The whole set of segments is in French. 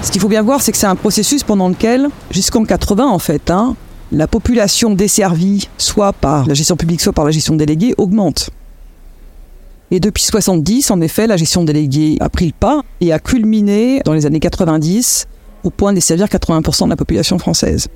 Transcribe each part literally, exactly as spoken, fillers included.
Ce qu'il faut bien voir, c'est que c'est un processus pendant lequel, jusqu'en quatre-vingts en fait, hein, la population desservie, soit par la gestion publique, soit par la gestion déléguée, augmente. Et depuis soixante-dix, en effet, la gestion déléguée a pris le pas et a culminé dans les années quatre-vingt-dix au point de desservir quatre-vingts pour cent de la population française.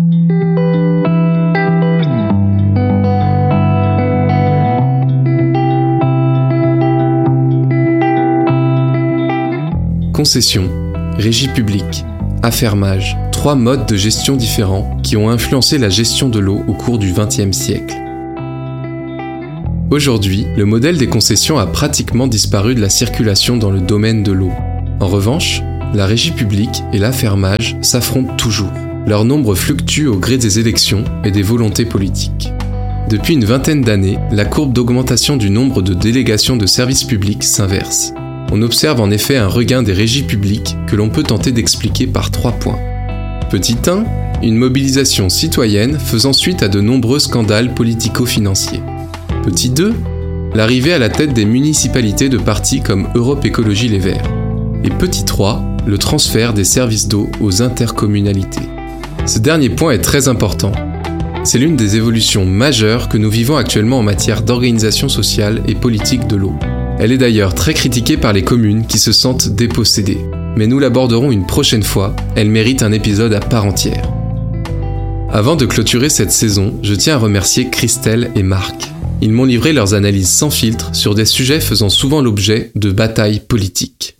Concession, régie publique, affermage, trois modes de gestion différents qui ont influencé la gestion de l'eau au cours du vingtième siècle. Aujourd'hui, le modèle des concessions a pratiquement disparu de la circulation dans le domaine de l'eau. En revanche, la régie publique et l'affermage s'affrontent toujours. Leur nombre fluctue au gré des élections et des volontés politiques. Depuis une vingtaine d'années, la courbe d'augmentation du nombre de délégations de services publics s'inverse. On observe en effet un regain des régies publiques que l'on peut tenter d'expliquer par trois points. Petit un, une mobilisation citoyenne faisant suite à de nombreux scandales politico-financiers. Petit deux, l'arrivée à la tête des municipalités de partis comme Europe Écologie Les Verts. Et petit trois, le transfert des services d'eau aux intercommunalités. Ce dernier point est très important. C'est l'une des évolutions majeures que nous vivons actuellement en matière d'organisation sociale et politique de l'eau. Elle est d'ailleurs très critiquée par les communes qui se sentent dépossédées. Mais nous l'aborderons une prochaine fois, elle mérite un épisode à part entière. Avant de clôturer cette saison, je tiens à remercier Christelle et Marc. Ils m'ont livré leurs analyses sans filtre sur des sujets faisant souvent l'objet de batailles politiques.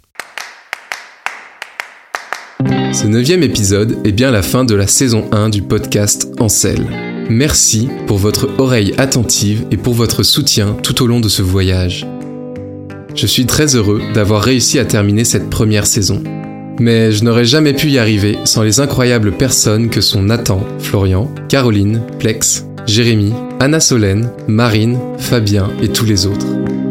Ce neuvième épisode est bien la fin de la saison un du podcast Ancel. Merci pour votre oreille attentive et pour votre soutien tout au long de ce voyage. Je suis très heureux d'avoir réussi à terminer cette première saison. Mais je n'aurais jamais pu y arriver sans les incroyables personnes que sont Nathan, Florian, Caroline, Plex, Jérémy, Anna Solène, Marine, Fabien et tous les autres.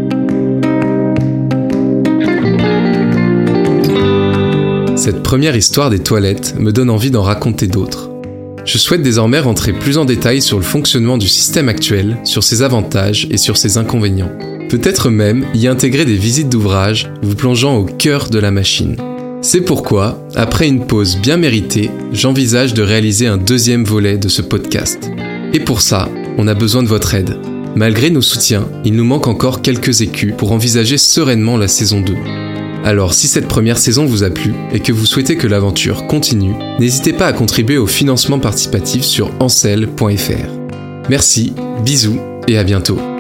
Cette première histoire des toilettes me donne envie d'en raconter d'autres. Je souhaite désormais rentrer plus en détail sur le fonctionnement du système actuel, sur ses avantages et sur ses inconvénients. Peut-être même y intégrer des visites d'ouvrage, vous plongeant au cœur de la machine. C'est pourquoi, après une pause bien méritée, j'envisage de réaliser un deuxième volet de ce podcast. Et pour ça, on a besoin de votre aide. Malgré nos soutiens, il nous manque encore quelques écus pour envisager sereinement la saison deux. Alors si cette première saison vous a plu et que vous souhaitez que l'aventure continue, n'hésitez pas à contribuer au financement participatif sur ancel point f r. Merci, bisous et à bientôt.